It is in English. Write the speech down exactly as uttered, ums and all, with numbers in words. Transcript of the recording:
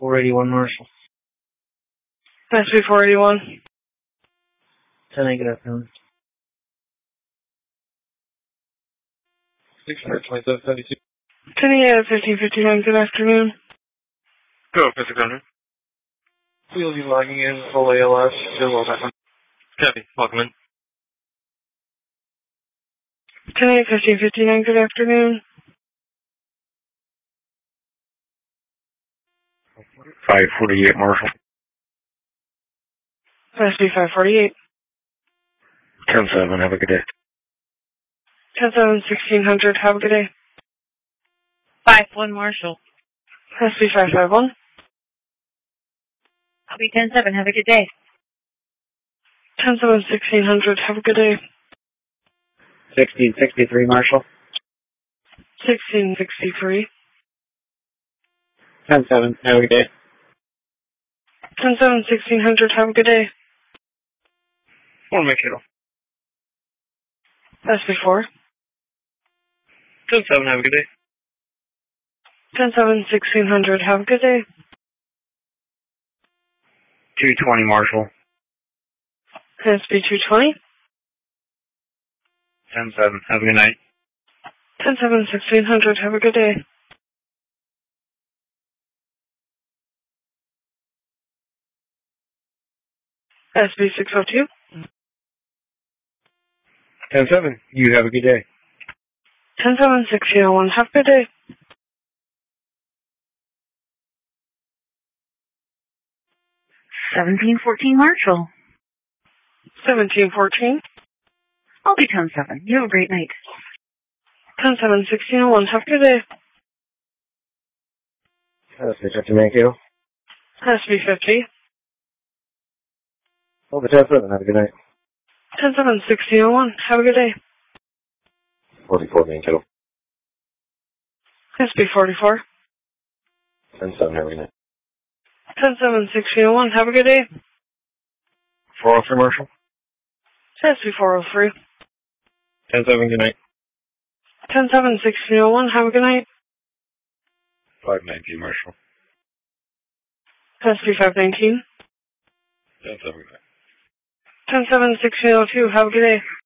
four eighty-one Marshall. S B four eighty-one. ten eight, good afternoon. six twenty-seven seventy-two. ten eight, fifteen fifty-nine, good afternoon. Go, six hundred. We'll be logging in, full A L S, still all that one. Copy, welcome in. ten eight, fifteen fifty-nine, good afternoon. five forty-eight Marshall. S B five forty-eight. ten seven, have a good day. ten seven, sixteen hundred, have a good day. five one Marshall. S B five five one. Copy ten seven, have a good day. ten seven, sixteen hundred, have a good day. sixteen sixty-three Marshall. sixteen sixty-three. ten seven, have a good day. ten seven, sixteen hundred, have a good day. One make it. S B four. ten seven, have a good day. ten seven, sixteen hundred, have a good day. two twenty Marshall. S B two twenty. ten seven, have a good night. ten seven, sixteen hundred, have a good day. S B six oh two. ten seven, you have a good day. ten seven, sixteen oh one, have a good day. seventeen fourteen Marshall. seventeen fourteen. I'll be ten seven. You have a great night. ten seven, sixteen oh one, have a good day. S B fifty, thank you. S B fifty. Over ten seven, have a good night. ten seven, sixteen oh one, have a good day. forty-four, main kettle. S B forty-four. ten seven, have a good night. ten seven, sixteen oh one, have a good day. four oh three Marshall. S B four oh three. ten seven, good night. ten seven, sixteen oh one, have a good night. five nineteen Marshall. S B five nineteen. ten seven, good night. ten seven, sixteen oh two, have a good day.